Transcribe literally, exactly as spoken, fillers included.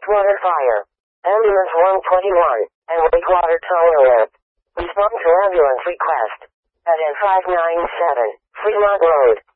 wastewater fire. Ambulance one twenty-one, and wastewater tow alert. Respond to ambulance request. At N five nine seven, Fremont Road.